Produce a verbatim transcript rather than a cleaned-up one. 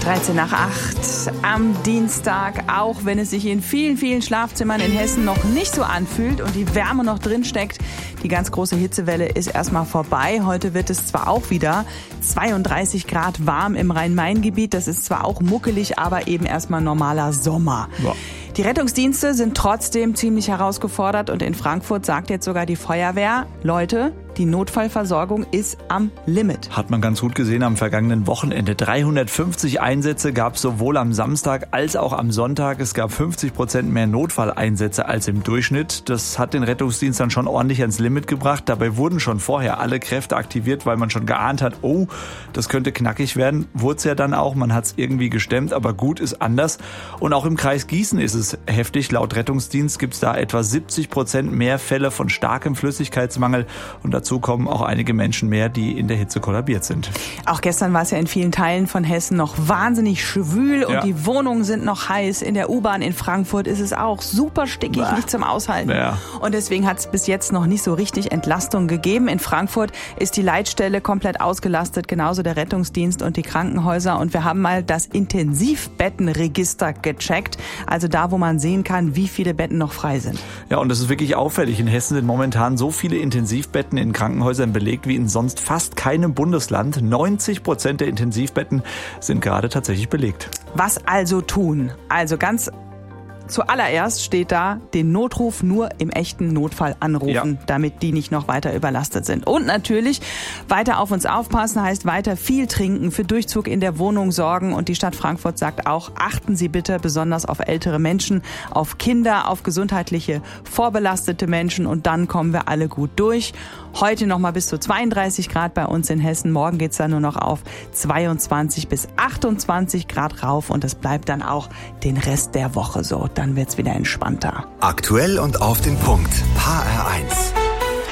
dreizehn nach acht am Dienstag, auch wenn es sich in vielen, vielen Schlafzimmern in Hessen noch nicht so anfühlt und die Wärme noch drin steckt. Die ganz große Hitzewelle ist erstmal vorbei. Heute wird es zwar auch wieder zweiunddreißig Grad warm im Rhein-Main-Gebiet. Das ist zwar auch muckelig, aber eben erstmal normaler Sommer. Ja. Die Rettungsdienste sind trotzdem ziemlich herausgefordert und in Frankfurt sagt jetzt sogar die Feuerwehr, Leute, die Notfallversorgung ist am Limit. Hat man ganz gut gesehen am vergangenen Wochenende. dreihundertfünfzig Einsätze gab es sowohl am Samstag als auch am Sonntag. Es gab fünfzig Prozent mehr Notfalleinsätze als im Durchschnitt. Das hat den Rettungsdienst dann schon ordentlich ans Limit gebracht. Dabei wurden schon vorher alle Kräfte aktiviert, weil man schon geahnt hat, oh, das könnte knackig werden. Wurde es ja dann auch. Man hat es irgendwie gestemmt, aber gut ist anders. Und auch im Kreis Gießen ist es heftig. Laut Rettungsdienst gibt es da etwa siebzig Prozent mehr Fälle von starkem Flüssigkeitsmangel. Und dazu kommen auch einige Menschen mehr, die in der Hitze kollabiert sind. Auch gestern war es ja in vielen Teilen von Hessen noch wahnsinnig schwül und ja. Die Wohnungen sind noch heiß. In der U-Bahn in Frankfurt ist es auch super stickig, bah. nicht zum Aushalten. Ja. Und deswegen hat es bis jetzt noch nicht so richtig Entlastung gegeben. In Frankfurt ist die Leitstelle komplett ausgelastet, genauso der Rettungsdienst und die Krankenhäuser. Und wir haben mal das Intensivbettenregister gecheckt, also da, wo man sehen kann, wie viele Betten noch frei sind. Ja, und das ist wirklich auffällig. In Hessen sind momentan so viele Intensivbetten in Krankenhäusern belegt wie in sonst fast keinem Bundesland. neunzig Prozent der Intensivbetten sind gerade tatsächlich belegt. Was also tun? Also ganz zuallererst steht da, den Notruf nur im echten Notfall anrufen, ja. damit die nicht noch weiter überlastet sind. Und natürlich weiter auf uns aufpassen, heißt weiter viel trinken, für Durchzug in der Wohnung sorgen. Und die Stadt Frankfurt sagt auch, achten Sie bitte besonders auf ältere Menschen, auf Kinder, auf gesundheitliche vorbelastete Menschen und dann kommen wir alle gut durch. Heute noch mal bis zu zweiunddreißig Grad bei uns in Hessen. Morgen geht's dann nur noch auf zweiundzwanzig bis achtundzwanzig Grad rauf und das bleibt dann auch den Rest der Woche so. Dann wird's wieder entspannter. Aktuell und auf den Punkt. H R eins.